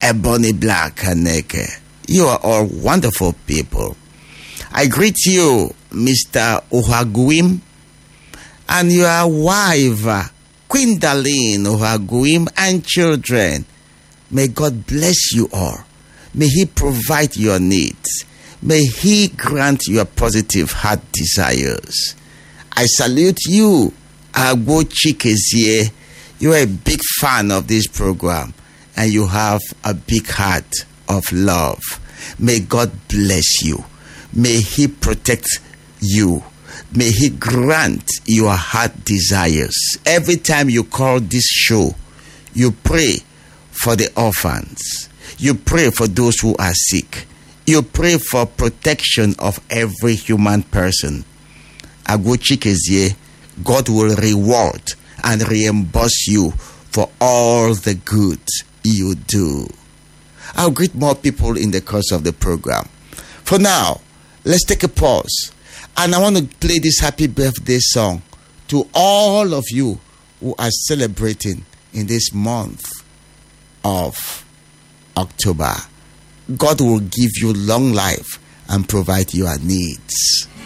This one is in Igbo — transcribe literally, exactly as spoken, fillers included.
Ebony Black and Neke. You are all wonderful people. I greet you, Mister Uhaguim, and your wife, Queen Darlene Uhaguim, and children. May God bless you all. May He provide your needs. May He grant your positive heart desires. I salute you, Agbo Chikezie. You are a big fan of this program, and you have a big heart of love. May God bless you. May He protect you. May He grant your heart desires. Every time you call this show, you pray for the orphans. You pray for those who are sick. You pray for protection of every human person. Agbo Chikezie, God will reward and reimburse you for all the good you do. I'll greet more people in the course of the program. For now, let's take a pause. And I want to play this happy birthday song to all of you who are celebrating in this month of October. God will give you long life and provide your needs.